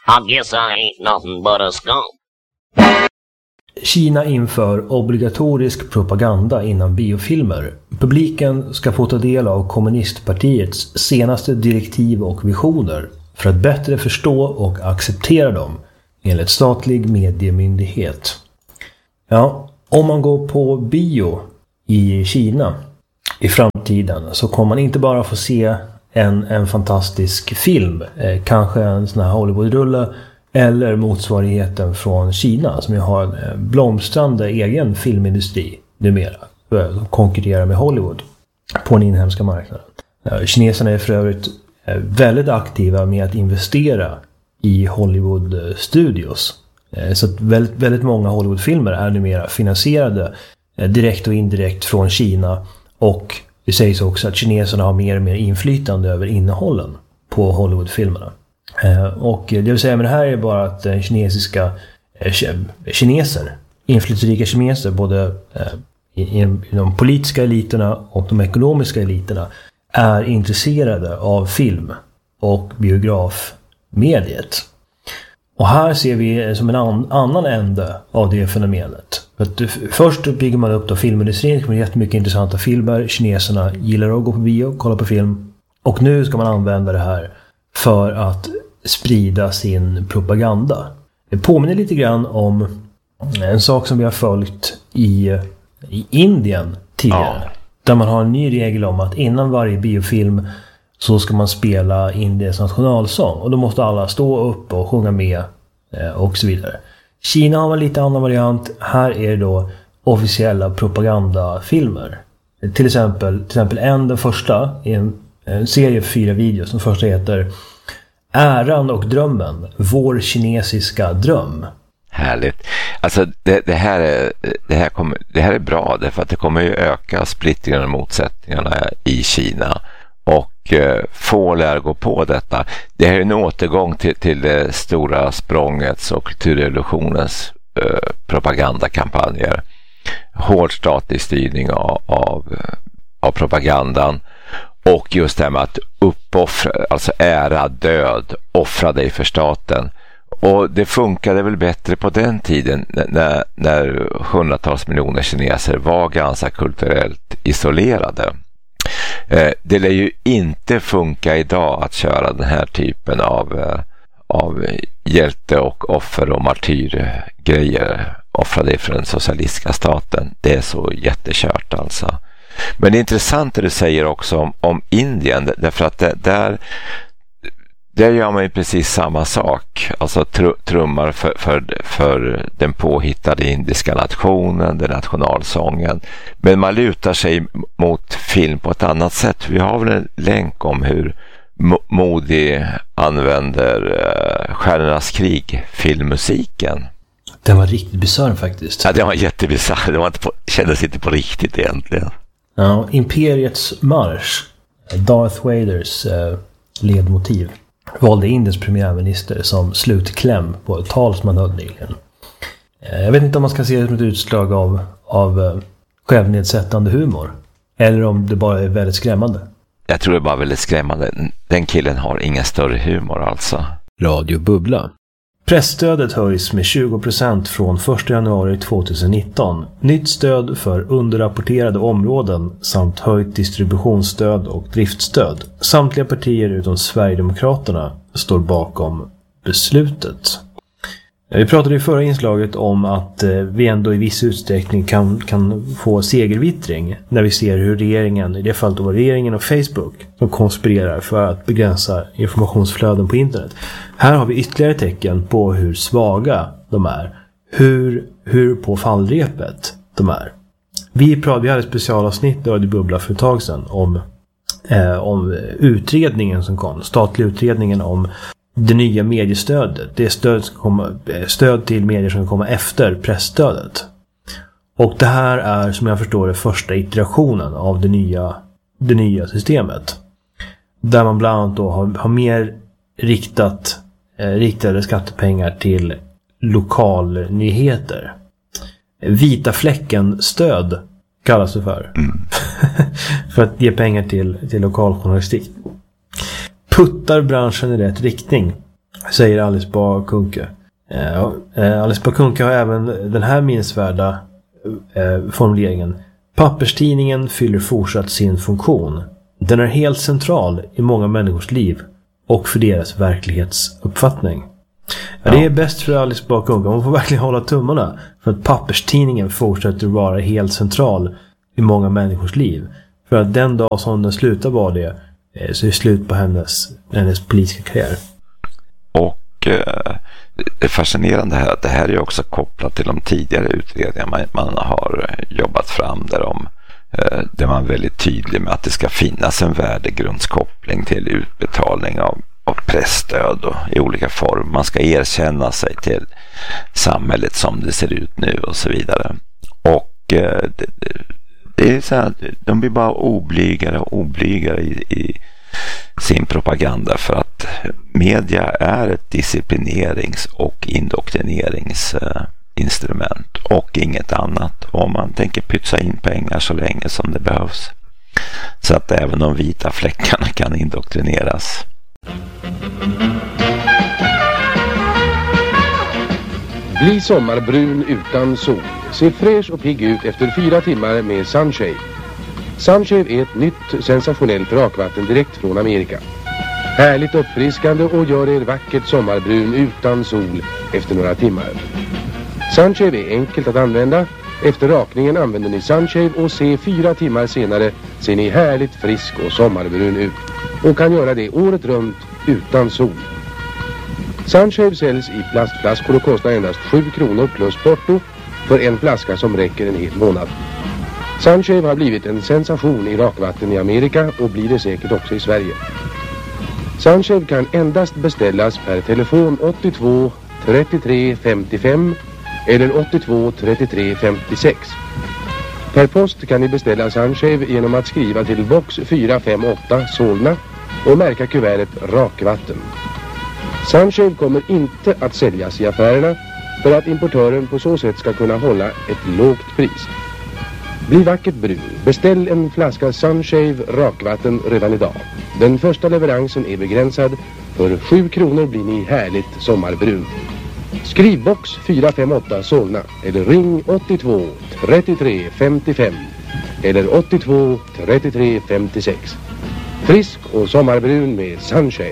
I guess I ain't nothing but a skunk. Kina inför obligatorisk propaganda innan biofilmer. Publiken ska få ta del av kommunistpartiets senaste direktiv och visioner för att bättre förstå och acceptera dem enligt statlig mediemyndighet. Ja, om man går på bio i Kina i framtiden så kommer man inte bara få se en fantastisk film, kanske en sån här Hollywood-rulle eller motsvarigheten från Kina som ju har en blomstrande egen filmindustri numera som konkurrerar med Hollywood på den inhemska marknaden. Kineserna är för övrigt väldigt aktiva med att investera i Hollywood-studios. Så att väldigt många Hollywood-filmer är numera finansierade direkt och indirekt från Kina, och det sägs också att kineserna har mer och mer inflytande över innehållen på Hollywood-filmerna. Och det vill säga med det här är bara att kineser, inflytelserika kineser, både i de politiska eliterna och de ekonomiska eliterna, är intresserade av film och biografmediet. Och här ser vi som en annan ände av det fenomenet. För att först bygger man upp då filmindustrin, det kommer jättemycket intressanta filmer. Kineserna gillar att gå på bio och kolla på film. Och nu ska man använda det här för att sprida sin propaganda. Det påminner lite grann om en sak som vi har följt i Indien tidigare. Ja. Där man har en ny regel om att innan varje biofilm så ska man spela Indiens nationalsång. Och då måste alla stå upp och sjunga med och så vidare. Kina har en lite annan variant. Här är det då officiella propagandafilmer. Till exempel den första är en serie 4 videos. Den första heter Äran och drömmen. Vår kinesiska dröm. Härligt. Alltså det här är bra därför att det kommer ju öka splittringen och motsättningarna i Kina. Och få lär gå på detta. Det är en återgång till det stora språngets och kulturrevolutionens propagandakampanjer. Hård statlig styrning av propagandan. Och just det här med att uppoffra, alltså ära död, offra dig för staten. Och det funkade väl bättre på den tiden när hundratals miljoner kineser var ganska kulturellt isolerade. Det lär ju inte funka idag att köra den här typen av hjälte och offer och martyrgrejer. Offra dig för den socialistiska staten. Det är så jättekört alltså. Men det är intressant det du säger också om Indien, därför att där gör man ju precis samma sak. Alltså trummar för den påhittade indiska nationen, den nationalsången. Men man lutar sig mot film på ett annat sätt. Vi har väl en länk om hur Modi använder Stjärnornas krig, filmmusiken. Den var riktigt bizarr faktiskt. Ja, den var jättebizarr. Det kändes inte på riktigt egentligen. Ja, Imperiets marsch, Darth Vaders ledmotiv, valde Indiens premiärminister som slutkläm på ett tal som han höll nyligen. Jag vet inte om man ska se det som ett utslag av självnedsättande humor. Eller om det bara är väldigt skrämmande. Jag tror det är bara väldigt skrämmande. Den killen har ingen större humor alltså. Radio Bubbla. Pressstödet höjs med 20% från 1 januari 2019. Nytt stöd för underrapporterade områden samt höjt distributionsstöd och driftstöd. Samtliga partier utom Sverigedemokraterna står bakom beslutet. Vi pratade i förra inslaget om att vi ändå i viss utsträckning kan få segervittring när vi ser hur regeringen, i det fallet var regeringen och Facebook, som konspirerar för att begränsa informationsflöden på internet. Här har vi ytterligare tecken på hur svaga de är. Hur på fallrepet de är. Vi hade ett specialavsnitt i Bubbla för ett tag sedan om utredningen som kom. Statliga utredningen om det nya mediestödet. Det är stöd till medier som kommer efter pressstödet. Och det här är, som jag förstår det, första iterationen av det nya systemet. Där man bland annat då har mer riktade skattepengar till lokalnyheter. Vita fläcken stöd kallas det för. För att ge pengar till lokaljournalistik. Puttar branschen i rätt riktning. säger Alice Bah Kuhnke. Alice Bah Kuhnke har även den här minnesvärda formuleringen. Papperstidningen fyller fortsatt sin funktion. Den är helt central i många människors liv och för deras verklighetsuppfattning. Ja, det är bäst för Alice Bah Kuhnke. Man får verkligen hålla tummarna för att papperstidningen fortsätter vara helt central i många människors liv. För att den dag som den slutar vara det, så är det slut på hennes politiska karriär. Och det är fascinerande här att det här är också kopplat till de tidigare utredningar man har jobbat fram där man är väldigt tydlig med att det ska finnas en värdegrundskoppling till utbetalning av pressstöd och i olika form. Man ska erkänna sig till samhället som det ser ut nu och så vidare. Och det är så här, de blir bara oblygare i sin propaganda, för att media är ett disciplinerings- och indoktrineringsinstrument och inget annat. Och man tänker pytsa in pengar så länge som det behövs, så att även de vita fläckarna kan indoktrineras. Bli sommarbrun utan sol. Se fräsch och pigg ut efter 4 timmar med Sunshave. Sunshave är ett nytt sensationellt rakvatten direkt från Amerika. Härligt uppfriskande och gör er vackert sommarbrun utan sol efter några timmar. Sunshave är enkelt att använda. Efter rakningen använder ni Sunshave och se 4 timmar senare ser ni härligt frisk och sommarbrun ut. Och kan göra det året runt utan sol. Sunshave säljs i plastflaskor och kostar endast 7 kronor plus porto för en flaska som räcker en hel månad. Sunshave har blivit en sensation i rakvatten i Amerika och blir det säkert också i Sverige. Sunshave kan endast beställas per telefon 82 33 55 eller 82 33 56. Per post kan ni beställa Sunshave genom att skriva till box 458 Solna och märka kuvertet rakvatten. Sunshave kommer inte att säljas i affärerna för att importören på så sätt ska kunna hålla ett lågt pris. Bli vackert brun. Beställ en flaska Sunshave rakvatten redan idag. Den första leveransen är begränsad. För 7 kronor blir ni härligt sommarbrun. Skriv box 458 Solna eller ring 82 33 55 eller 82 33 56. Frisk och sommarbrun med Sunshave.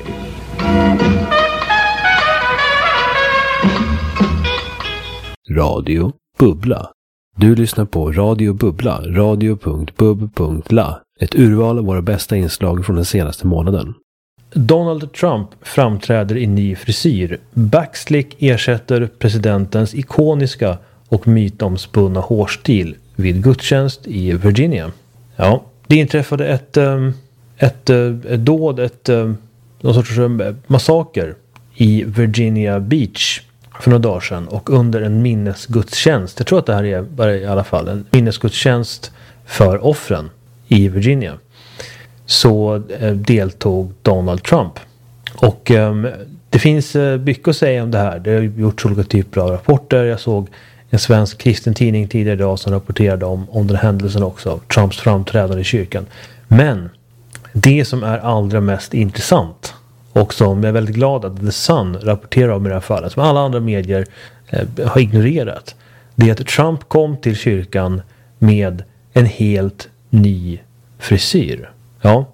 Radio Bubbla. Du lyssnar på Radio Bubbla, radio.bub.la. Ett urval av våra bästa inslag från den senaste månaden. Donald Trump framträder i ny frisyr. Backslick ersätter presidentens ikoniska och mytomspunna hårstil vid gudstjänst i Virginia. Ja, det inträffade ett dåd, någon sorts massaker i Virginia Beach för några dagar sedan, och under en minnesgudstjänst, jag tror att det här är bara i alla fall en minnesgudstjänst för offren i Virginia, så deltog Donald Trump. Och det finns mycket att säga om det här. Det har gjorts olika typer av rapporter. Jag såg en svensk kristen tidning tidigare idag som rapporterade om den händelsen också, Trumps framträdande i kyrkan. Men det som är allra mest intressant, och som jag är väldigt glad att The Sun rapporterar om i det här fallet, som alla andra medier har ignorerat, det är att Trump kom till kyrkan med en helt ny frisyr. Ja,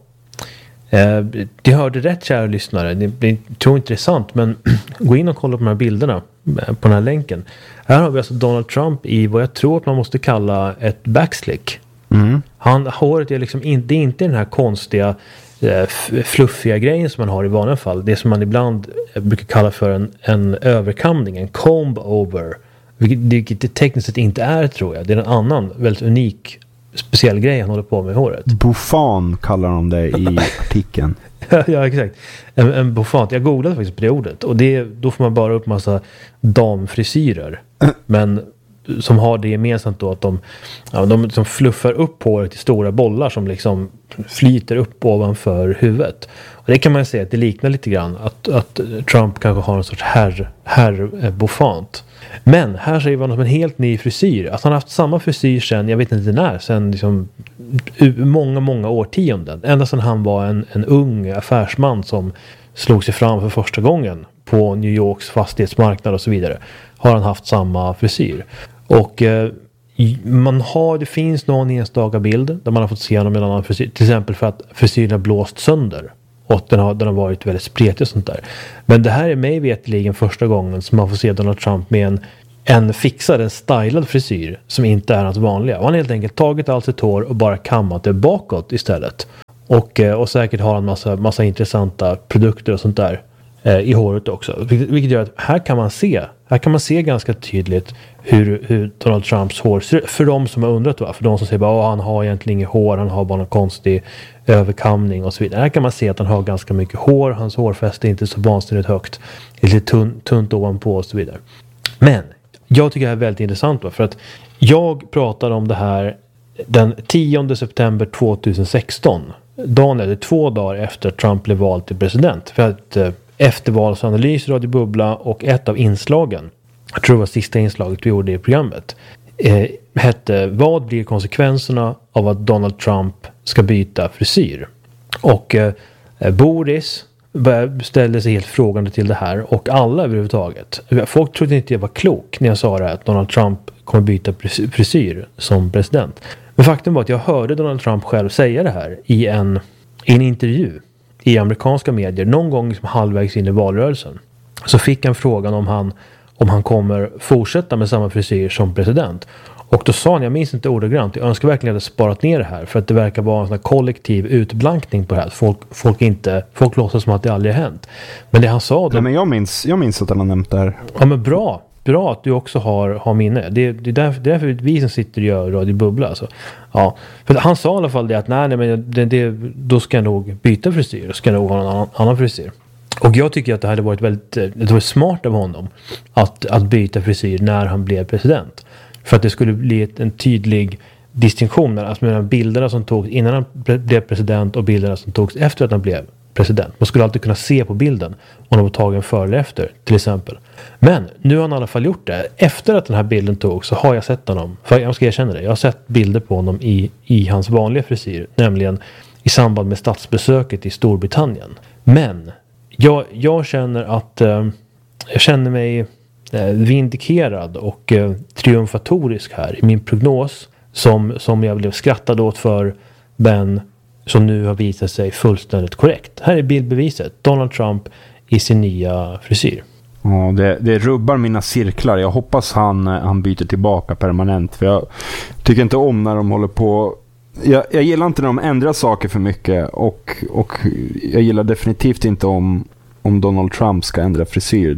det hörde rätt, kära lyssnare. Ni tror inte det är sant, men gå in och kolla på de här bilderna på den här länken. Här har vi alltså Donald Trump i vad jag tror att man måste kalla ett backslick. Håret är liksom det är inte den här konstiga fluffiga grejen som man har i vanliga fall. Det som man ibland brukar kalla för en överkamning, en comb over, vilket det tekniskt sett inte är, tror jag. Det är en annan väldigt unik speciell grej han håller på med i håret. Buffan kallar de det i artikeln. Ja, exakt. En buffan. Jag googlade faktiskt på det ordet, och då får man bara upp massa damfrisyrer. Men som har det gemensamt då att de som fluffar upp håret i stora bollar som liksom flyter upp ovanför huvudet. Och det kan man säga att det liknar lite grann att Trump kanske har en sorts herr-buffant. Men här ser vi något som en helt ny frisyr. Att han har haft samma frisyr sen, jag vet inte när, sen liksom många årtionden. Ända sedan han var en ung affärsman som slog sig fram för första gången på New Yorks fastighetsmarknad och så vidare har han haft samma frisyr. Och det finns någon enstaka bild där man har fått se honom med en annan frisyr. Till exempel för att frisyren har blåst sönder. Och den har varit väldigt spretig och sånt där. Men det här är mig vetligen första gången som man får se Donald Trump med en fixad, en stylad frisyr som inte är hans vanliga. Och han har helt enkelt tagit allt sitt hår och bara kammat det bakåt istället. Och säkert har han massa intressanta produkter och sånt där i håret också. Vilket gör att här kan man se ganska tydligt hur Donald Trumps hår ser ut. För de som har undrat, för de som säger bara han har egentligen inget hår, han har bara någon konstig överkamning och så vidare. Här kan man se att han har ganska mycket hår, hans hårfäste är inte så vansinnigt högt, lite tunt ovanpå och så vidare. Men jag tycker det här är väldigt intressant för att jag pratade om det här den 10 september 2016. Dagen eller 2 dagar efter Trump blev vald till president. För att eftervalsanalys, Radio Bubbla och ett av inslagen, jag tror det var sista inslaget vi gjorde i programmet, hette vad blir konsekvenserna av att Donald Trump ska byta frisyr? Och Boris ställde sig helt frågande till det här och alla överhuvudtaget. Folk trodde inte jag var klok när jag sa det här, att Donald Trump kommer byta frisyr som president. Men faktum var att jag hörde Donald Trump själv säga det här i en intervju i amerikanska medier någon gång liksom halvvägs in i valrörelsen. Så fick han frågan om han kommer fortsätta med samma frisyr som president. Och då sa han, jag minns inte ordagrant, jag önskar verkligen att jag sparat ner det här för att det verkar vara en sån här kollektiv utblankning på det här. Folk låtsas som att det aldrig har hänt. Men det han sa då... Nej, men jag minns att han har nämnt det här. Ja, men bra att du också har minne. Det är därför vi som sitter och gör Radio Bubbla. Alltså. Ja, för han sa i alla fall det att nej men då ska jag nog byta frisyr. Då ska jag nog ha en annan frisyr. Och jag tycker att det hade varit det var smart av honom att byta frisyr när han blev president. För att det skulle bli en tydlig distinktion mellan bilderna som togs innan han blev president och bilderna som togs efter att han blev president. Man skulle alltid kunna se på bilden om de var tagen före eller efter, till exempel. Men nu har han i alla fall gjort det. Efter att den här bilden togs så har jag sett honom, för jag ska erkänna det, jag har sett bilder på honom i hans vanliga frisyr, nämligen i samband med statsbesöket i Storbritannien. Men jag känner att jag känner mig vindikerad och triumfatorisk här i min prognos som jag blev skrattad åt för, men som nu har visat sig fullständigt korrekt. Här är bildbeviset. Donald Trump i sin nya frisyr. Ja, det rubbar mina cirklar. Jag hoppas han byter tillbaka permanent. För jag tycker inte om när de håller på... Jag gillar inte när de ändrar saker för mycket. Och jag gillar definitivt inte om Donald Trump ska ändra frisyr.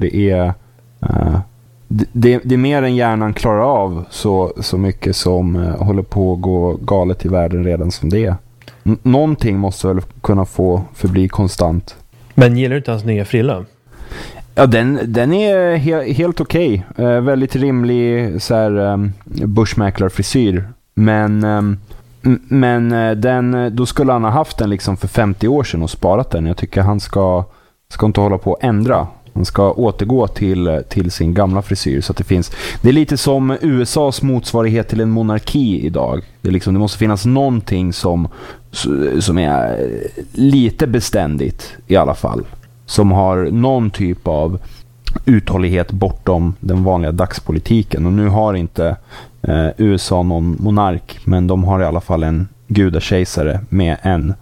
Det är mer än hjärnan klarar av så mycket som håller på att gå galet i världen redan som det är. Någonting måste väl kunna få förbli konstant. Men gillar du inte hans nya frilla? Ja, den är helt okej. Väldigt rimlig så här, bushmäklarfrisyr. Men då skulle han ha haft den liksom för 50 år sedan och sparat den. Jag tycker han ska inte hålla på att ändra. Han ska återgå till sin gamla frisyr så att det är lite som USAs motsvarighet till en monarki idag. Det måste finnas någonting som är lite beständigt i alla fall. Som har någon typ av uthållighet bortom den vanliga dagspolitiken. Och nu har inte USA någon monark, men de har i alla fall en gudakejsare med en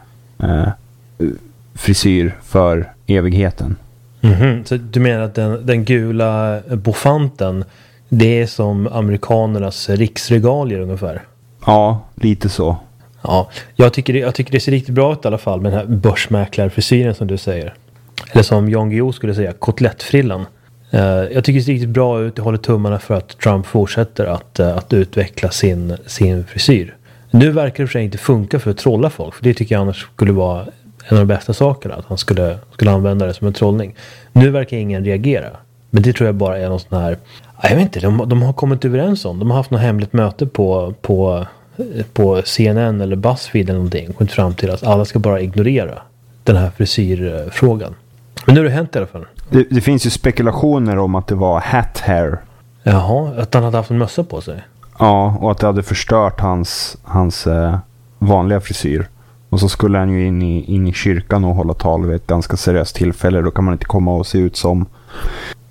frisyr för evigheten. Mm-hmm. Så du menar att den gula boffanten, det är som amerikanernas riksregalier ungefär? Ja, lite så. Ja, jag tycker det ser riktigt bra ut i alla fall med den här börsmäklarfrisyren som du säger. Eller som Jan Guillou skulle säga, kotlettfrillan. Jag tycker det ser riktigt bra ut. Jag håller tummarna för att Trump fortsätter att utveckla sin frisyr. Nu verkar det för sig inte funka för att trolla folk. För det tycker jag annars skulle vara en av de bästa sakerna. Att han skulle använda det som en trollning. Nu verkar ingen reagera. Men det tror jag bara är någon sån här... Jag vet inte, de har kommit överens om. De har haft något hemligt möte på CNN eller BuzzFeed eller någonting. Kommit fram till att alla ska bara ignorera den här frisyrfrågan. Men nu har det hänt i alla fall. Det finns ju spekulationer om att det var hat hair. Jaha, att han hade haft en mössa på sig. Ja, och att det hade förstört hans vanliga frisyr. Och så skulle han ju in i kyrkan och hålla tal vid ett ganska seriöst tillfälle. Då kan man inte komma och se ut som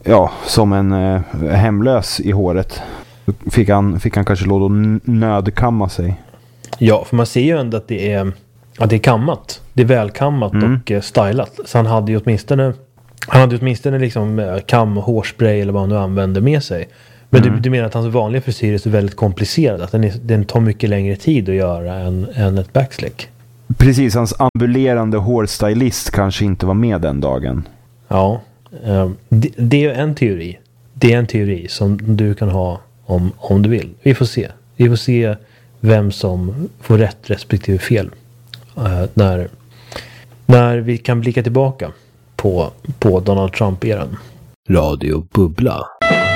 som en hemlös i håret. Fick han kanske lov att nödkamma sig. Ja, för man ser ju ändå att det är kammat. Det är välkammat och stylat. Så han hade ju åtminstone liksom kam och hårspray eller vad han nu använde med sig. Men du menar att hans vanliga frisyr är så väldigt komplicerad. Att den tar mycket längre tid att göra än ett backslick. Precis, hans ambulerande hårstylist kanske inte var med den dagen. Ja, det är en teori. Det är en teori som du kan ha om du vill. Vi får se. Vi får se vem som får rätt respektive fel. När vi kan blicka tillbaka på Donald Trump-eran. Radio Bubbla.